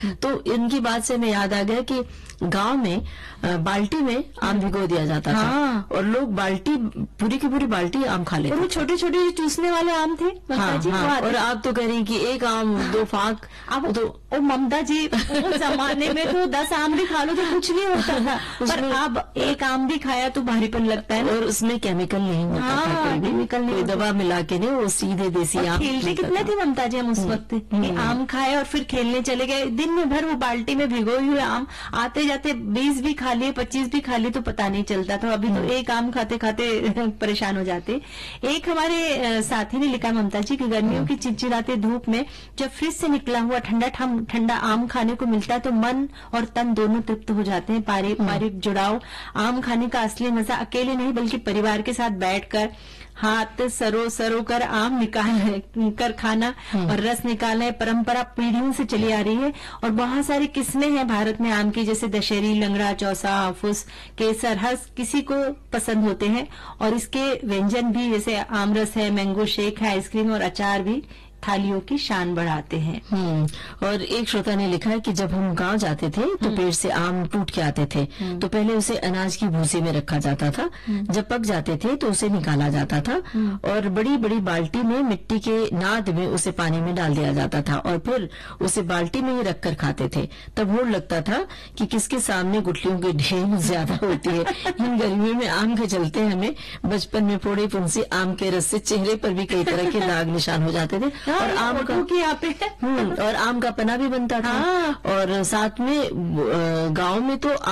तो इनकी बात से हमें याद आ गया कि गांव में बाल्टी में आम भिगो दिया जाता था और लोग बाल्टी पूरी की पूरी बाल्टी आम खा लेते। और वो छोटे छोटे चूसने वाले आम थे ममता जी। और आप तो कह रही कि एक आम 2 फाक। अब तो ममता जी उस जमाने में तो 10 आम भी खा लो तो कुछ नहीं होता था, पर अब एक आम भी खाया तो भारीपन लगता है। और उसमें केमिकल नहीं होता था, केमिकल नहीं, कोई दवा मिला के नहीं, वो सीधे देसी आम। खेलते कितने थे ममता जी हम उस वक्त, आम खाए और फिर खेलने चले गए। दिन में भर वो बाल्टी में भिगोए हुए आम, आते जाते 20 भी खा लिए 25 भी खा लिए तो पता नहीं चलता था। अभी तो एक आम खाते खाते परेशान हो जाते। एक हमारे साथी ने लिखा ममता जी कि गर्मियों की चिलचिलाते धूप में जब फ्रिज से निकला हुआ ठंडा आम खाने को मिलता है तो मन और तन दोनों तृप्त हो जाते हैं। पारिवारिक जुड़ाव, आम खाने का असली मजा अकेले नहीं बल्कि परिवार के साथ बैठकर हाथ सरो कर आम निकाल कर खाना और रस निकालना परंपरा पीढ़ियों से चली आ रही है। और बहुत सारी किस्में हैं भारत में आम की, जैसे दशहरी, लंगड़ा, चौसा, हाफुस, केसर, हर किसी को पसंद होते हैं। और इसके व्यंजन भी जैसे आमरस है, मैंगो शेक है, आइसक्रीम और अचार भी थालियों की शान बढ़ाते हैं। और एक श्रोता ने लिखा है कि जब हम गांव जाते थे तो पेड़ से आम टूट के आते थे तो पहले उसे अनाज की भूसी में रखा जाता था। जब पक जाते थे तो उसे निकाला जाता था और बड़ी बड़ी बाल्टी में मिट्टी के नाद में उसे पानी में डाल दिया जाता था और फिर उसे बाल्टी में ही रखकर खाते थे। तब होड़ लगता था कि किसके सामने गुठलियों की ढेर ज्यादा होती है। इन गर्मियों में आम के चलते हमें बचपन में फोड़े फुंसी आम के रस से चेहरे पर भी कई तरह के दाग निशान हो जाते थे। और आम का यहाँ पे और आम का पना भी बनता था। और साथ में गांव में तो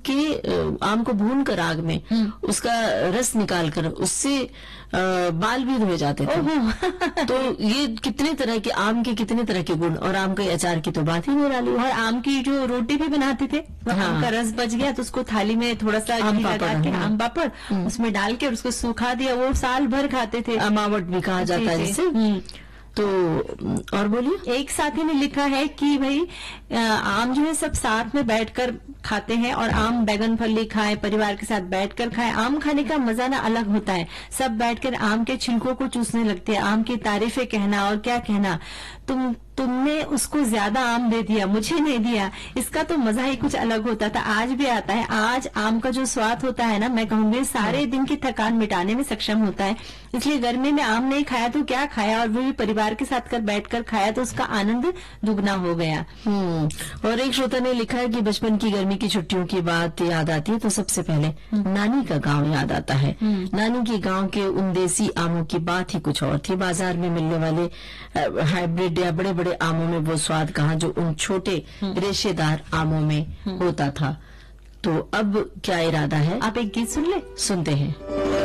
आम को भून कर आग में उसका रस निकाल कर उससे बाल भी धोए जाते थे। तो ये कितने तरह के आम के कितने तरह के गुण। और आम के अचार की तो बात ही नहीं डाली। और आम की जो रोटी भी बनाते थे, आम का रस बच गया तो उसको थाली में थोड़ा सा घी लगा के आम पापड़ उसमें डाल के और उसको सुखा दिया, वो साल भर खाते थे। अमावट भी कहा जाता है जिसे। तो और बोलिए। एक साथी ने लिखा है कि भाई आम जो है सब साथ में बैठकर खाते हैं और आम बैगन फली खाएं, परिवार के साथ बैठकर खाएं। आम खाने का मजा ना अलग होता है। सब बैठकर आम के छिलकों को चूसने लगते हैं, आम की तारीफें कहना और क्या कहना, तुमने उसको ज्यादा आम दे दिया, मुझे नहीं दिया, इसका तो मजा ही कुछ अलग होता था। आज भी आता है। आज आम का जो स्वाद होता है ना, मैं कहूंगी सारे दिन की थकान मिटाने में सक्षम होता है। इसलिए गर्मी में आम नहीं खाया तो क्या खाया, और वो भी परिवार के साथ बैठकर खाया तो उसका आनंद दुगना हो गया। और एक श्रोता ने लिखा है कि बचपन की गर्मी की छुट्टियों की बात याद आती है तो सबसे पहले नानी का गांव याद आता है। नानी के गांव के उन देसी आमों की बात ही कुछ और थी। बाजार में मिलने वाले हाइब्रिड या बड़े बड़े आमों में वो स्वाद कहाँ जो उन छोटे रेशेदार आमों में होता था। तो अब क्या इरादा है, आप एक गीत सुन ले। सुनते हैं।